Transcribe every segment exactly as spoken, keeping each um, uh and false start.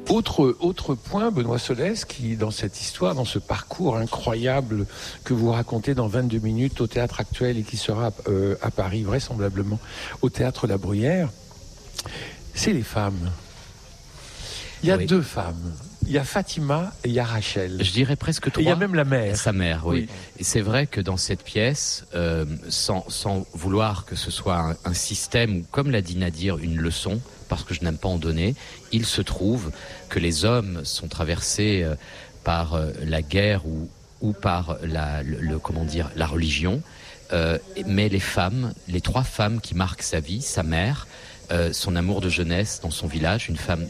Autre, autre point, Benoît Solès, qui dans cette histoire, dans ce parcours incroyable que vous racontez dans vingt-deux minutes au Théâtre Actuel et qui sera euh, à Paris vraisemblablement au Théâtre La Bruyère, c'est les femmes. Il y a oui. deux femmes. Il y a Fatima et il y a Rachel. Je dirais presque trois. Et il y a même la mère. Sa mère, oui. oui. Et c'est vrai que dans cette pièce, euh, sans, sans vouloir que ce soit un, un système ou, comme l'a dit Nadir, une leçon, parce que je n'aime pas en donner, il se trouve que les hommes sont traversés euh, par euh, la guerre ou, ou par la, le, le, comment dire, la religion. Euh, mais les femmes, les trois femmes qui marquent sa vie, sa mère, euh, son amour de jeunesse dans son village, une femme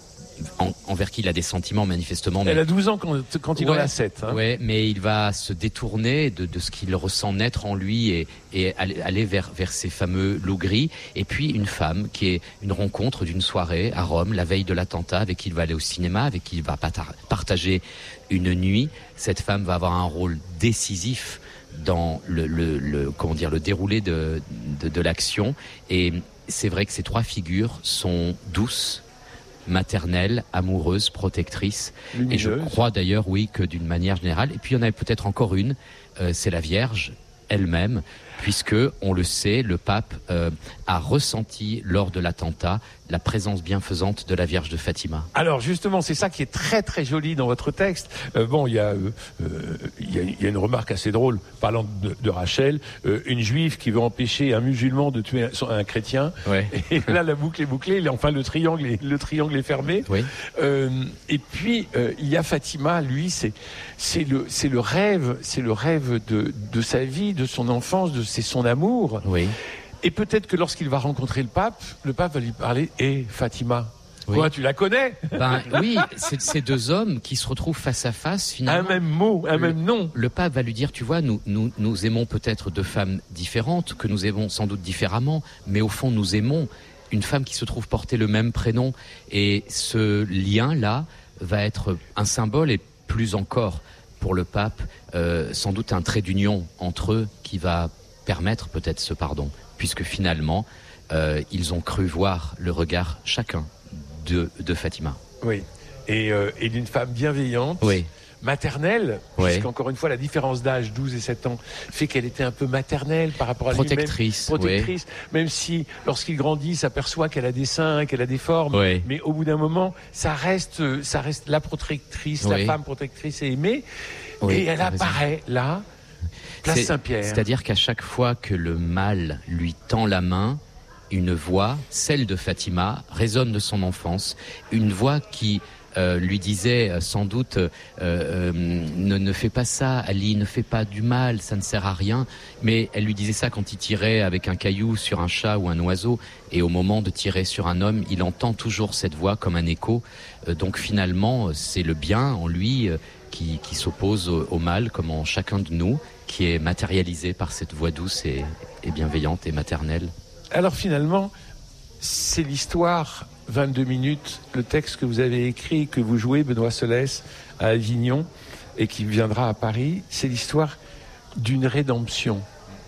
En, envers qui il a des sentiments manifestement. Elle mais... a douze ans quand, quand il ouais, en a sept. Hein. Ouais, mais il va se détourner de, de ce qu'il ressent naître en lui et, et aller vers, vers ces fameux loups gris. Et puis une femme qui est une rencontre d'une soirée à Rome, la veille de l'attentat, avec qui il va aller au cinéma, avec qui il va partager une nuit. Cette femme va avoir un rôle décisif dans le, le, le, comment dire, le déroulé de, de, de l'action. Et c'est vrai que ces trois figures sont douces, maternelle, amoureuse, protectrice. Lumineuse. Et je crois d'ailleurs, oui, que d'une manière générale. Et puis il y en a peut-être encore une, euh, c'est la Vierge elle-même, puisque, on le sait, le pape euh, a ressenti lors de l'attentat la présence bienfaisante de la Vierge de Fatima. Alors justement, c'est ça qui est très très joli dans votre texte. Euh, bon, il y a euh, il y a, il y a une remarque assez drôle parlant de, de Rachel, euh, une juive qui veut empêcher un musulman de tuer un, un chrétien. Ouais. Et là, la boucle est bouclée. Enfin, le triangle est, le triangle est fermé. Oui. Euh, et puis euh, il y a Fatima. Lui, c'est c'est le c'est le rêve, c'est le rêve de de sa vie, de son enfance, de c'est son amour. Oui. Et peut-être que lorsqu'il va rencontrer le pape, le pape va lui parler « Eh, Fatima, oui. Quoi, tu la connais ?» Ben oui, c'est ces deux hommes qui se retrouvent face à face, finalement. Un même mot, un le, même nom. Le pape va lui dire, tu vois, nous, nous, nous aimons peut-être deux femmes différentes, que nous aimons sans doute différemment, mais au fond, nous aimons une femme qui se trouve porter le même prénom. Et ce lien-là va être un symbole, et plus encore pour le pape, euh, sans doute un trait d'union entre eux qui va permettre peut-être ce pardon. Puisque finalement, euh, ils ont cru voir le regard chacun de, de Fatima. Oui, et, euh, et d'une femme bienveillante, oui. maternelle, oui. puisqu'encore une fois, la différence d'âge, douze et sept ans, fait qu'elle était un peu maternelle par rapport à protectrice, lui-même. Protectrice. Oui. Même si, lorsqu'il grandit, s'aperçoit qu'elle a des seins, qu'elle a des formes, oui. mais au bout d'un moment, ça reste, ça reste la protectrice, oui. la femme protectrice et aimée, oui, et elle apparaît raison. Là... Place Saint-Pierre. C'est-à-dire qu'à chaque fois que le mal lui tend la main, une voix, celle de Fatima, résonne de son enfance, une voix qui euh, lui disait euh, sans doute euh, euh, ne, ne fais pas ça, Ali, ne fais pas du mal, ça ne sert à rien. Mais elle lui disait ça quand il tirait avec un caillou sur un chat ou un oiseau. Et au moment de tirer sur un homme, il entend toujours cette voix comme un écho. Euh, donc finalement, c'est le bien en lui euh, qui, qui s'oppose au, au mal, comme en chacun de nous, qui est matérialisé par cette voix douce et, et bienveillante et maternelle. Alors finalement, c'est l'histoire, vingt-deux minutes, le texte que vous avez écrit, que vous jouez, Benoît Solès, à Avignon, et qui viendra à Paris, c'est l'histoire d'une rédemption.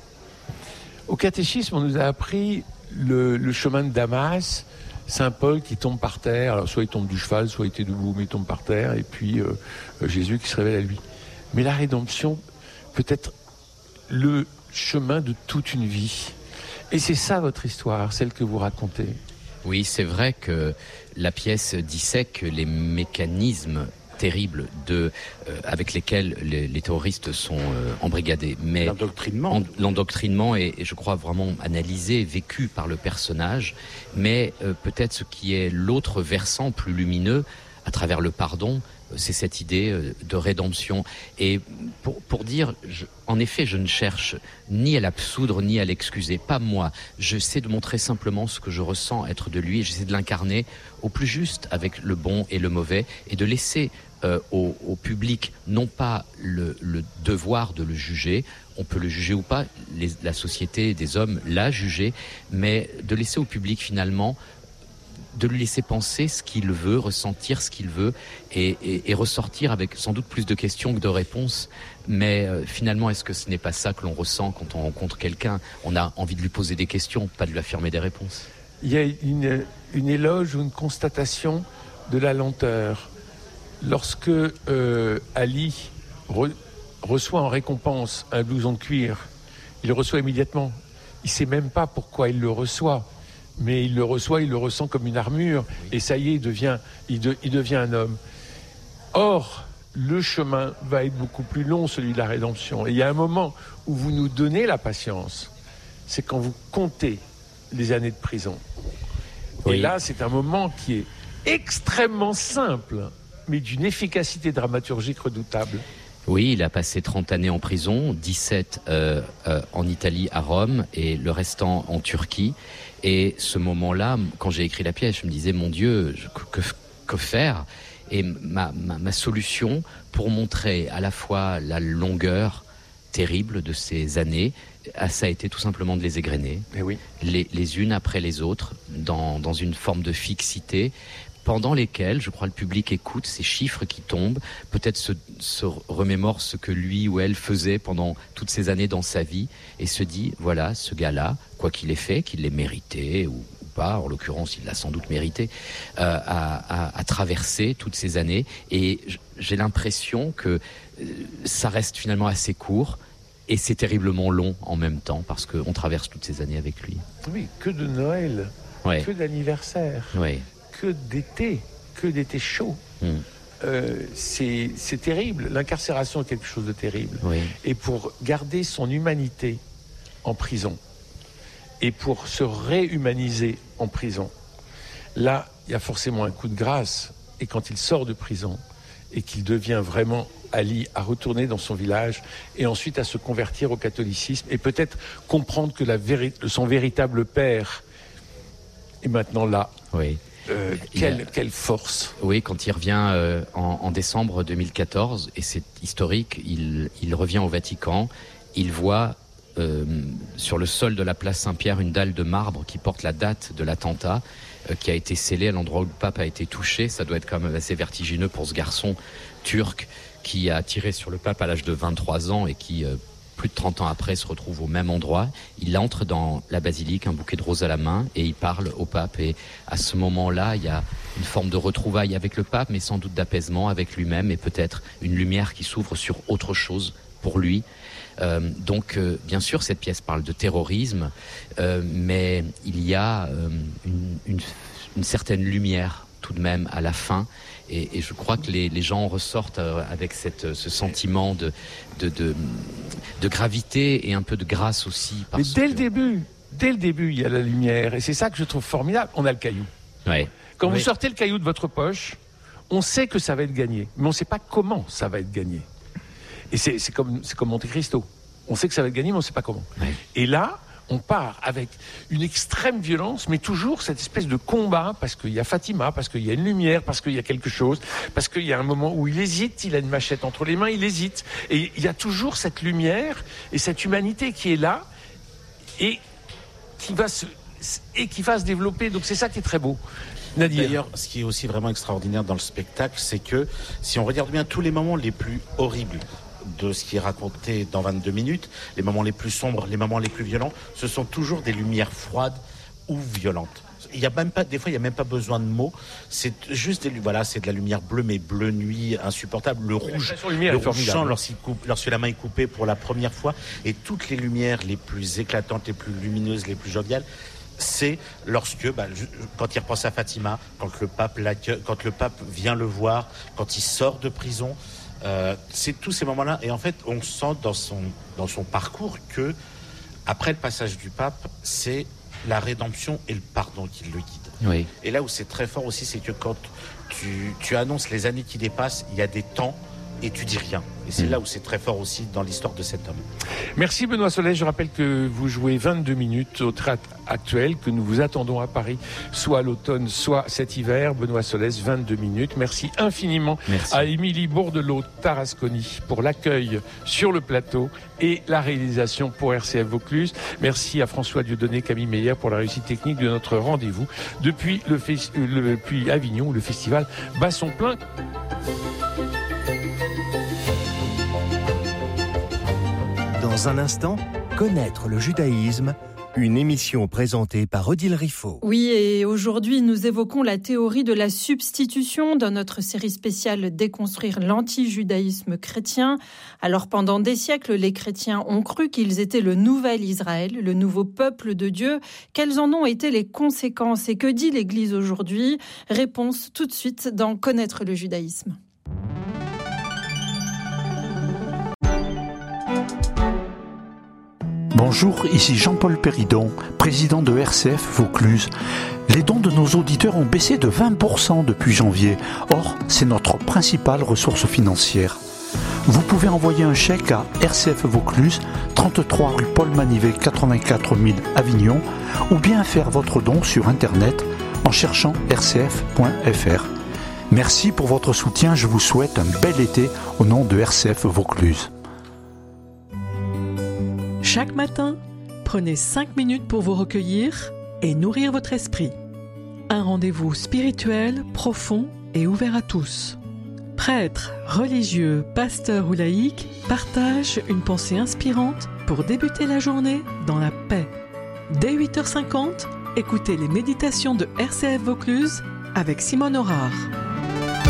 Au catéchisme, on nous a appris le, le chemin de Damas, Saint Paul qui tombe par terre, alors soit il tombe du cheval, soit il était debout, mais il tombe par terre, et puis euh, Jésus qui se révèle à lui. Mais la rédemption peut être le chemin de toute une vie. Et c'est ça votre histoire, celle que vous racontez. Oui, c'est vrai que la pièce dissèque les mécanismes terribles de, euh, avec lesquels les, les terroristes sont euh, embrigadés. Mais l'endoctrinement. En, l'endoctrinement est, est, je crois, vraiment analysé, vécu par le personnage. Mais euh, peut-être ce qui est l'autre versant plus lumineux, à travers le pardon, c'est cette idée de rédemption. Et pour, pour dire, je, en effet, je ne cherche ni à l'absoudre, ni à l'excuser. Pas moi. J'essaie de montrer simplement ce que je ressens être de lui, et j'essaie de l'incarner au plus juste avec le bon et le mauvais, et de laisser euh, au, au public, non pas le, le devoir de le juger, on peut le juger ou pas, les, la société des hommes l'a jugé, mais de laisser au public finalement de lui laisser penser ce qu'il veut, ressentir ce qu'il veut et, et, et ressortir avec sans doute plus de questions que de réponses. Mais euh, finalement, est-ce que ce n'est pas ça que l'on ressent quand on rencontre quelqu'un ? On a envie de lui poser des questions, pas de lui affirmer des réponses. Il y a une, une éloge ou une constatation de la lenteur. Lorsque euh, Ali re- reçoit en récompense un blouson de cuir, il le reçoit immédiatement. Il ne sait même pas pourquoi il le reçoit, mais il le reçoit, il le ressent comme une armure, et ça y est, il devient, il de, il devient un homme. Or, le chemin va être beaucoup plus long, celui de la rédemption. Et il y a un moment où vous nous donnez la patience, c'est quand vous comptez les années de prison. Oui. Et là, c'est un moment qui est extrêmement simple, mais d'une efficacité dramaturgique redoutable. Oui, il a passé trente années en prison, dix-sept euh, euh, en Italie, à Rome, et le restant en Turquie. Et ce moment-là, quand j'ai écrit la pièce, je me disais, mon Dieu, je, que, que faire ? Et ma, ma, ma solution, pour montrer à la fois la longueur terrible de ces années, ça a été tout simplement de les égrener, eh oui. les, les unes après les autres, dans, dans une forme de fixité, pendant lesquelles, je crois, le public écoute ces chiffres qui tombent, peut-être se, se remémore ce que lui ou elle faisait pendant toutes ces années dans sa vie, et se dit, voilà, ce gars-là, quoi qu'il ait fait, qu'il l'ait mérité, ou, ou pas, en l'occurrence, il l'a sans doute mérité, euh, a, a, a traversé toutes ces années, et j'ai l'impression que euh, ça reste finalement assez court, et c'est terriblement long en même temps, parce qu'on traverse toutes ces années avec lui. Oui, que de Noël, ouais. que d'anniversaire. Oui. Que d'été, que d'été chaud. Mm. Euh, c'est, c'est terrible. L'incarcération est quelque chose de terrible. Oui. Et pour garder son humanité en prison, et pour se réhumaniser en prison, là, il y a forcément un coup de grâce. Et quand il sort de prison, et qu'il devient vraiment Ali, à retourner dans son village, et ensuite à se convertir au catholicisme, et peut-être comprendre que la véri- son véritable père est maintenant là. Oui. Euh, quelle, a... quelle force. Oui, quand il revient euh, en, en décembre deux mille quatorze, et c'est historique, il, il revient au Vatican, il voit euh, sur le sol de la place Saint-Pierre une dalle de marbre qui porte la date de l'attentat, euh, qui a été scellée à l'endroit où le pape a été touché. Ça doit être quand même assez vertigineux pour ce garçon turc qui a tiré sur le pape à l'âge de vingt-trois ans et qui... Euh, plus de trente ans après, se retrouve au même endroit. Il entre dans la basilique, un bouquet de roses à la main, et il parle au pape. Et à ce moment-là, il y a une forme de retrouvaille avec le pape, mais sans doute d'apaisement avec lui-même, et peut-être une lumière qui s'ouvre sur autre chose pour lui. Euh, donc, euh, bien sûr, cette pièce parle de terrorisme, euh, mais il y a euh, une, une, une certaine lumière tout de même à la fin. Et, et je crois que les, les gens ressortent avec cette, ce sentiment de, de, de, de gravité et un peu de grâce aussi. Parce Mais dès que... le début, dès le début, il y a la lumière. Et c'est ça que je trouve formidable. On a le caillou. Ouais. Quand ouais. vous sortez le caillou de votre poche, on sait que ça va être gagné. Mais on ne sait pas comment ça va être gagné. Et c'est, c'est, comme, c'est comme Monte Cristo. On sait que ça va être gagné, mais on ne sait pas comment. Ouais. Et là... on part avec une extrême violence, mais toujours cette espèce de combat, parce qu'il y a Fatima, parce qu'il y a une lumière, parce qu'il y a quelque chose, parce qu'il y a un moment où il hésite, il a une machette entre les mains, il hésite. Et il y a toujours cette lumière et cette humanité qui est là et qui va se, et qui va se développer. Donc c'est ça qui est très beau. Nadir. D'ailleurs, ce qui est aussi vraiment extraordinaire dans le spectacle, c'est que si on regarde bien tous les moments les plus horribles de ce qui est raconté dans vingt-deux minutes, les moments les plus sombres, les moments les plus violents, ce sont toujours des lumières froides ou violentes. Il y a même pas, des fois, il n'y a même pas besoin de mots. C'est juste des, voilà, c'est de la lumière bleue, mais bleu nuit, insupportable. Le rouge, le rouge chant lorsqu'il coupe, lorsque la main est coupée pour la première fois, et toutes les lumières les plus éclatantes, les plus lumineuses, les plus joviales, c'est lorsque, bah, quand il repense à Fatima, quand le pape l'accueille, quand le pape vient le voir, quand il sort de prison. Euh, c'est tous ces moments-là, et en fait on sent dans son, dans son parcours que après le passage du pape, c'est la rédemption et le pardon qui le guident. Oui. Et là où c'est très fort aussi, c'est que quand tu, tu annonces les années qui dépassent, il y a des temps et tu dis rien. Et c'est mmh. là où c'est très fort aussi dans l'histoire de cet homme. Merci Benoît Solès. Je rappelle que vous jouez vingt-deux minutes au Théâtre Actuel, que nous vous attendons à Paris, soit à l'automne, soit cet hiver. Benoît Solès, vingt-deux minutes. Merci infiniment Merci. à Émilie Bourdelot-Tarasconi pour l'accueil sur le plateau et la réalisation pour R C F Vaucluse. Merci à François Dieudonné, Camille Meyer pour la réussite technique de notre rendez-vous depuis, le, le, depuis Avignon, où le festival bat son plein. Dans un instant, connaître le judaïsme Une émission présentée par Odile Riffaut. Oui, et aujourd'hui, nous évoquons la théorie de la substitution dans notre série spéciale Déconstruire l'anti-judaïsme chrétien. Alors, pendant des siècles, les chrétiens ont cru qu'ils étaient le nouvel Israël, le nouveau peuple de Dieu. Quelles en ont été les conséquences et que dit l'Église aujourd'hui ? Réponse tout de suite dans Connaître le judaïsme. Bonjour, ici Jean-Paul Péridon, président de R C F Vaucluse. Les dons de nos auditeurs ont baissé de vingt pour cent depuis janvier. Or, c'est notre principale ressource financière. Vous pouvez envoyer un chèque à R C F Vaucluse, trente-trois rue Paul Manivet, quatre-vingt-quatre mille Avignon, ou bien faire votre don sur Internet en cherchant r c f point f r. Merci pour votre soutien, je vous souhaite un bel été au nom de R C F Vaucluse. Chaque matin, prenez cinq minutes pour vous recueillir et nourrir votre esprit. Un rendez-vous spirituel, profond et ouvert à tous. Prêtres, religieux, pasteurs ou laïcs partagent une pensée inspirante pour débuter la journée dans la paix. Dès huit heures cinquante, écoutez les méditations de R C F Vaucluse avec Simone Orard.